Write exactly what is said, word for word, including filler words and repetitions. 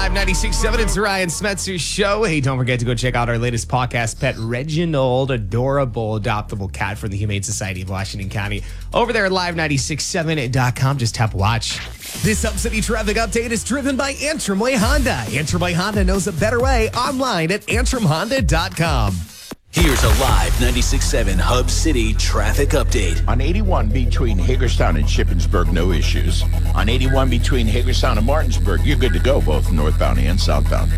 Live ninety-six point seven. It's Ryan Smetzer's show. Hey, don't forget to go check out our latest podcast, Pet Reginald, adorable adoptable cat from the Humane Society of Washington County. Over there at live ninety-six point seven dot com. Just tap watch. This Up City traffic update is driven by Antrim Way Honda. Antrim Way Honda knows a better way. Online at antrim honda dot com. Here's a live ninety-six point seven Hub City traffic update. On eighty-one between Hagerstown and Shippensburg, no issues. On eighty-one between Hagerstown and Martinsburg, you're good to go, both northbound and southbound.